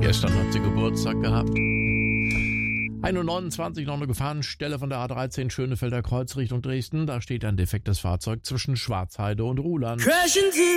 Gestern hat sie Geburtstag gehabt. 1:29 noch eine Gefahrenstelle von der A13 Schönefelder Kreuz Richtung Dresden. Da steht ein defektes Fahrzeug zwischen Schwarzheide und Ruhland.